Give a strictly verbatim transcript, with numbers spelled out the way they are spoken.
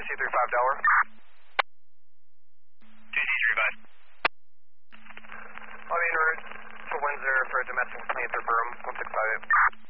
C three five Delaware. two C three five. I'll be en route to Windsor for a domestic complaint for Broom, one six five eight.